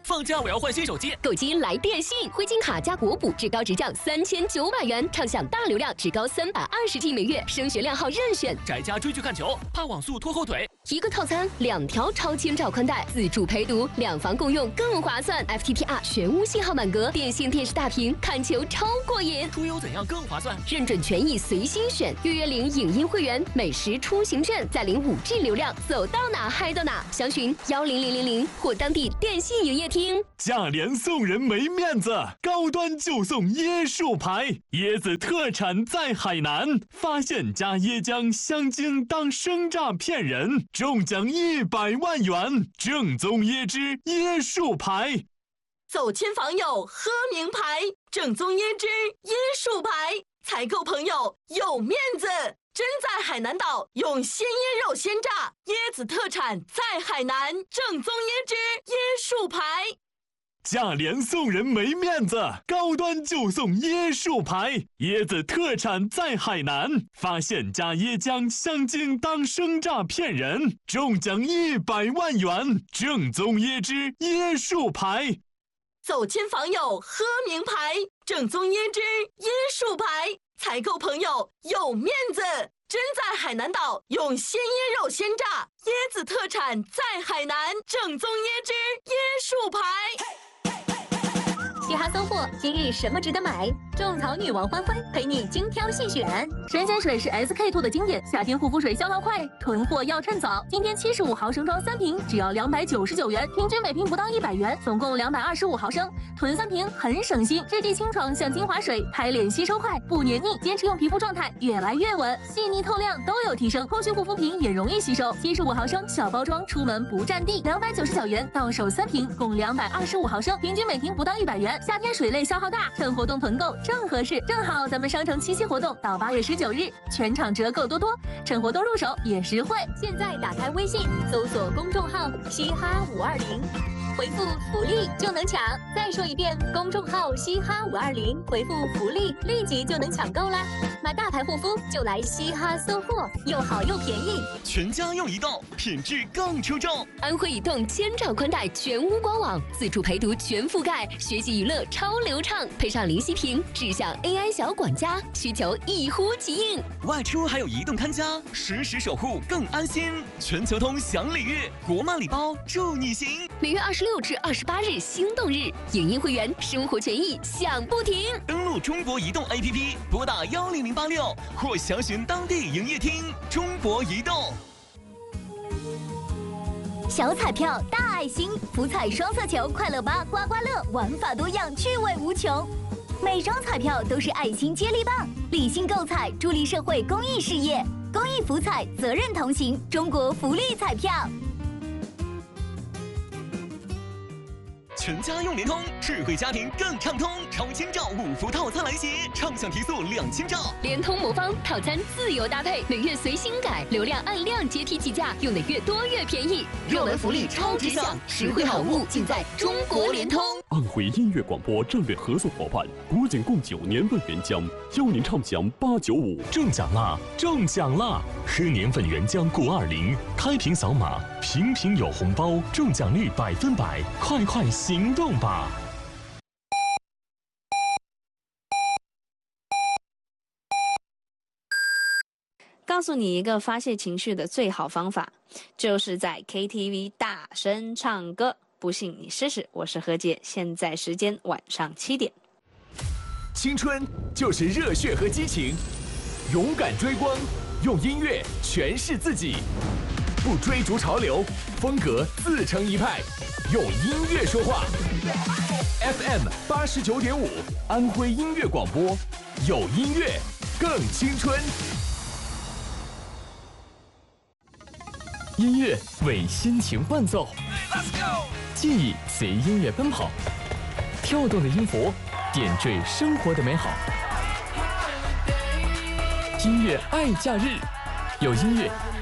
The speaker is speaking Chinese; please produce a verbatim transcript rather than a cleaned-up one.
放假我要换新手机， 购机来电信，汇金卡加国补，至高直降三千九百元，畅享大流量，至高三百二十 G 每月，升学量号任选。 宅家追剧看球，怕网速拖后腿。 一个套餐，两条超千兆宽带，自助陪读，两房共用更划算。F T T R 全屋信号满格，电信电视大屏，看球超过瘾。 出游怎样更划算？ 认准权益随心选，预约领影音会员，美食出行券，再领五 G 流量，走到哪嗨到哪。详询幺零零零零或当地电信营业厅。 价廉送人没面子，高端就送椰树牌，椰子特产在海南，发现加椰浆香精当生榨骗人，中奖一百万元，正宗椰汁椰树牌。 走亲访友喝名牌，正宗椰汁椰树牌，采购朋友有面子。真在海南岛用鲜椰肉鲜榨，椰子特产在海南，正宗椰汁椰树牌。 价廉送人没面子，高端就送椰树牌，椰子特产在海南，发现加椰浆香精当生榨骗人，中奖一百万元，正宗椰汁椰树牌。 走亲访友喝名牌，正宗椰汁椰树牌，采购朋友有面子。真在海南岛用鲜椰肉鲜榨，椰子特产在海南，正宗椰汁椰树牌。 嘻哈搜货，今日什么值得买？种草女王欢欢陪你精挑细选。神仙水是 S K two 的经典，夏天护肤水消耗快，囤货要趁早。今天七十五毫升装三瓶，只要两百九十九元，平均每瓶不到一百元，总共两百二十五毫升，囤三瓶很省心。质地清爽，像精华水，拍脸吸收快，不黏腻，坚持用皮肤状态越来越稳，细腻透亮都有提升。后续护肤品也容易吸收。七十五毫升小包装，出门不占地，两百九十九元，到手三瓶，共两百二十五毫升，平均每瓶不到一百元。夏天水类消耗大，趁活动囤购正合适。正好咱们商城七夕活动到八月十九日，全场折扣多多，趁活动入手也实惠。现在打开微信，搜索公众号嘻哈五二零，回复福利就能抢。再说一遍，公众号嘻哈五二零，回复福利立即就能抢购啦！买大牌护肤就来嘻哈搜货，又好又便宜。 全家用移动，品质更出众。 安徽移动千兆宽带全屋官网，自助陪读全覆盖，学习娱乐超流畅，配上林息屏智享 A I 小管家，需求一呼即应。 外出还有移动看家，实时守护更安心。全球通享礼遇，国漫礼包助你行。 每月二十六至二十八日心动日，影音会员生活权益享不停。 登录中国移动 A P P， 拨打幺零零八六或详询当地营业厅。中国移动。 小彩票大爱心，福彩双色球快乐吧刮刮乐，玩法多样，趣味无穷。每张彩票都是爱心接力棒，理性购彩，助力社会公益事业。公益福彩，责任同行，中国福利彩票。 全家用联通，智慧家庭更畅通。超千兆五福套餐来袭，畅享提速两千兆。 联通魔方套餐自由搭配，每月随心改，流量按量阶梯计价，用的越多越便宜。热门福利超值享，实惠好物尽在中国联通。 安徽音乐广播战略合作伙伴，国景贡酒年份原浆，邀您畅享八九五。 中奖啦！中奖啦！喝年份原浆固二零，开瓶扫码，瓶瓶有红包，中奖率百分百，快快行动吧！ 告诉你一个发泄情绪的最好方法，就是在 K T V 大声唱歌。不信你试试。我是何洁，现在时间晚上七点。 青春就是热血和激情，勇敢追光，用音乐诠释自己，不追逐潮流，风格自成一派，用音乐说话。F M 八十九点五，安徽音乐广播，有音乐更青春。 音乐为心情伴奏，记忆随音乐奔跑，跳动的音符点缀生活的美好。音乐爱假日，有音乐